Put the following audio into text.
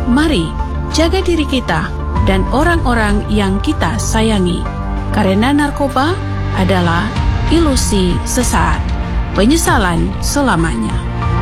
Mari jaga diri kita dan orang-orang yang kita sayangi, karena narkoba adalah ilusi sesaat, penyesalan selamanya.